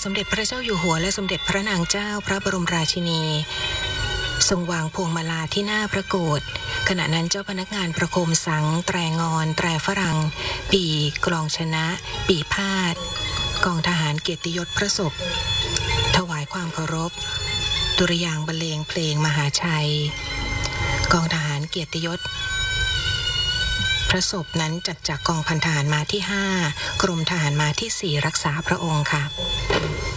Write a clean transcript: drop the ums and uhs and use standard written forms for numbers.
สมเด็จพระเจ้าอยู่หัวและสมเด็จพระนางเจ้าพระบรมราชินีทรงวางพวงมาลาที่หน้าพระโกฐขณะนั้นเจ้าพนักงานประโคมสังแตรงอนแตรฝรั่งปีกลองชนะปีพาดกองทหารเกียรติยศพระศพถวายความเคารพดุริยางค์บรรเลงเพลงมหาชัยกองทหารเกียรติยศพระศพนั้นจัดจากกองพันทหารม้าที่5กรมทหารม้าที่4รักษาพระองค์ค่ะ